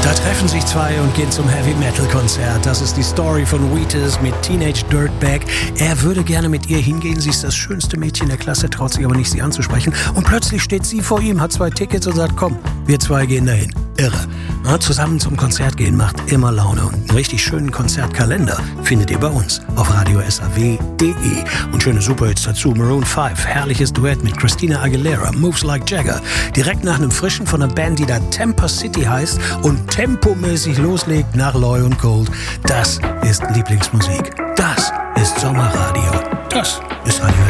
Da treffen sich zwei und gehen zum Heavy-Metal-Konzert. Das ist die Story von Wheatus mit Teenage Dirtbag. Er würde gerne mit ihr hingehen. Sie ist das schönste Mädchen der Klasse, traut sich aber nicht, sie anzusprechen. Und plötzlich steht sie vor ihm, hat 2 Tickets und sagt, komm, wir 2 gehen dahin. Irre. Ja, zusammen zum Konzert gehen macht immer Laune. Und einen richtig schönen Konzertkalender findet ihr bei uns auf radiosaw.de. Und schöne Superhits dazu. Maroon 5, herrliches Duett mit Christina Aguilera, Moves Like Jagger. Direkt nach einem frischen von einer Band, die da Temper City heißt und tempomäßig loslegt nach Loy und Cold. Das ist Lieblingsmusik. Das ist Sommerradio. Das ist Radio